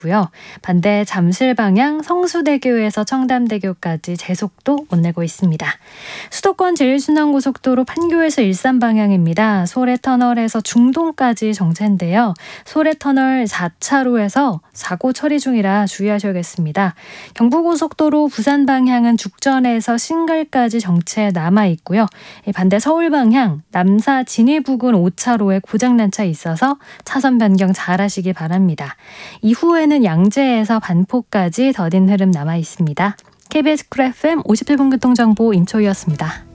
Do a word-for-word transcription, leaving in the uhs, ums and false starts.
고요. 반대 잠실 방향 성수대교에서 청담대교까지 제속도 못 내고 있습니다. 수도권 제일순환고속도로 판교에서 일산 방향입니다. 소래터널에서 중동까지 정체인데요. 소래터널 사 차로에서 사고 처리 중이라 주의하셔야겠습니다. 경부고속도로 부산 방향은 죽전에서 신갈까지 정체 남아 있고요. 반대 서울 방향 남사 진해 부근 오 차로에 고장난 차 있어서 차선 변경 잘 하시기 바랍니다. 이후에는 양재에서 반포까지 더딘 흐름 남아 있습니다. 케이비에스 쿨 에프엠 오십칠 분 교통정보 임초희였습니다.